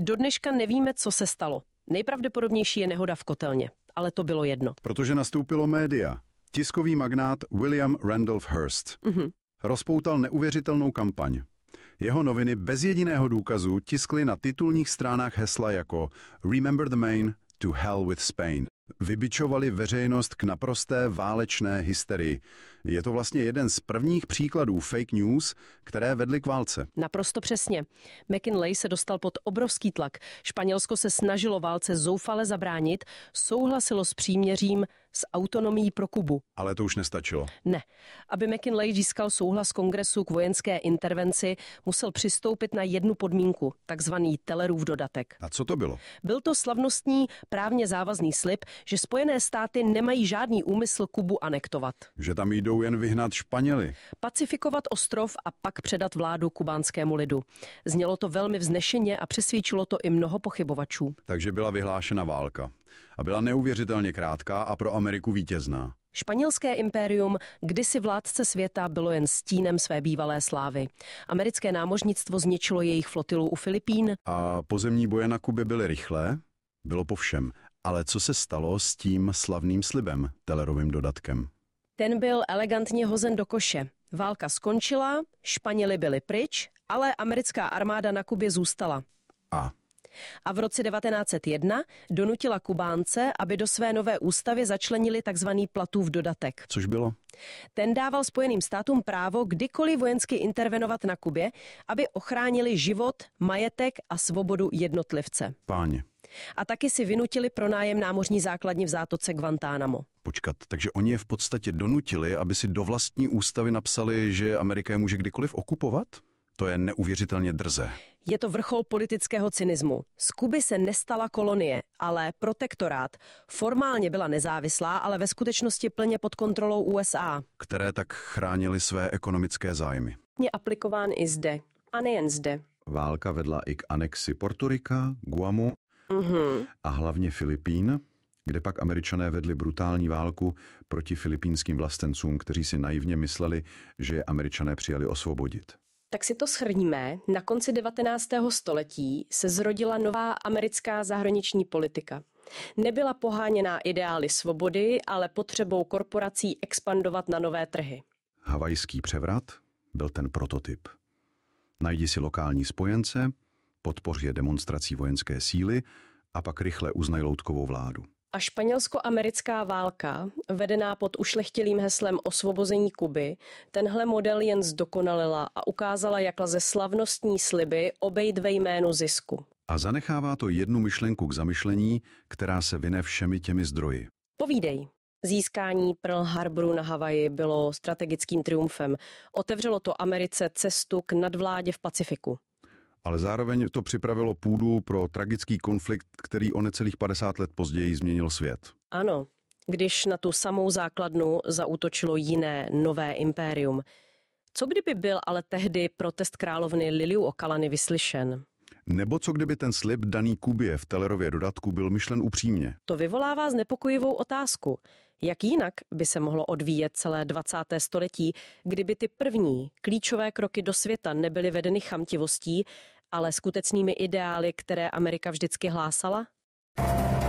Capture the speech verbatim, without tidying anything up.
Do dneška nevíme, co se stalo. Nejpravděpodobnější je nehoda v kotelně, ale to bylo jedno. Protože nastoupilo média. Tiskový magnát William Randolph Hearst mm-hmm. rozpoutal neuvěřitelnou kampaň. Jeho noviny bez jediného důkazu tiskly na titulních stránách hesla jako Remember the Maine, to hell with Spain. Vybičovali veřejnost k naprosté válečné hysterii. Je to vlastně jeden z prvních příkladů fake news, které vedly k válce. Naprosto přesně. McKinley se dostal pod obrovský tlak. Španělsko se snažilo válce zoufale zabránit, souhlasilo s příměřím s autonomií pro Kubu. Ale to už nestačilo. Ne. Aby McKinley získal souhlas kongresu k vojenské intervenci, musel přistoupit na jednu podmínku, takzvaný Tellerův dodatek. A co to bylo? Byl to slavnostní, právně závazný slib, že Spojené státy nemají žádný úmysl Kubu anektovat. Že tam jdou jen vyhnat Španěly. Pacifikovat ostrov a pak předat vládu kubánskému lidu. Znělo to velmi vznešeně a přesvědčilo to i mnoho pochybovačů. Takže byla vyhlášena válka. A byla neuvěřitelně krátká a pro Ameriku vítězná. Španělské impérium, kdysi vládce světa, bylo jen stínem své bývalé slávy. Americké námořnictvo zničilo jejich flotilu u Filipín. A pozemní boje na Kubě byly rychlé? Bylo po všem. Ale co se stalo s tím slavným slibem, Tellerovým dodatkem? Ten byl elegantně hozen do koše. Válka skončila, Španěli byli pryč, ale americká armáda na Kubě zůstala. A? A v roce devatenáct set jedna donutila Kubánce, aby do své nové ústavy začlenili tzv. Platův dodatek. Což bylo? Ten dával Spojeným státům právo kdykoliv vojensky intervenovat na Kubě, aby ochránili život, majetek a svobodu jednotlivce. Páně. A taky si vynutili pronájem námořní základny v zátoce Guantánamo. Počkat, takže oni je v podstatě donutili, aby si do vlastní ústavy napsali, že Amerika je může kdykoliv okupovat? To je neuvěřitelně drze. Je to vrchol politického cynismu. Z Kuby se nestala kolonie, ale protektorát. Formálně byla nezávislá, ale ve skutečnosti plně pod kontrolou U S A. Které tak chránily své ekonomické zájmy. Je aplikován i zde. A nejen zde. Válka vedla i k anexi Portorika, Guamu mm-hmm. a hlavně Filipín, kde pak Američané vedli brutální válku proti filipínským vlastencům, kteří si naivně mysleli, že je Američané přijali osvobodit. Tak si to shrníme. Na konci devatenáctého století se zrodila nová americká zahraniční politika. Nebyla poháněná ideály svobody, ale potřebou korporací expandovat na nové trhy. Havajský převrat byl ten prototyp. Najdi si lokální spojence, podpoř je demonstrací vojenské síly a pak rychle uznaj loutkovou vládu. A španělsko-americká válka, vedená pod ušlechtilým heslem osvobození Kuby, tenhle model jen zdokonalila a ukázala, jak lze slavnostní sliby obejít ve jménu zisku. A zanechává to jednu myšlenku k zamyšlení, která se vyne všemi těmi zdroji. Povídej. Získání Pearl Harboru na Havaji bylo strategickým triumfem. Otevřelo to Americe cestu k nadvládě v Pacifiku. Ale zároveň to připravilo půdu pro tragický konflikt, který o necelých padesát let později změnil svět. Ano, když na tu samou základnu zaútočilo jiné, nové impérium. Co kdyby byl ale tehdy protest královny Liliu Okalany vyslyšen? Nebo co kdyby ten slib daný Kubě v Tellerově dodatku byl myšlen upřímně? To vyvolává znepokojivou otázku. Jak jinak by se mohlo odvíjet celé dvacáté století, kdyby ty první klíčové kroky do světa nebyly vedeny chamtivostí, ale skutečnými ideály, které Amerika vždycky hlásala?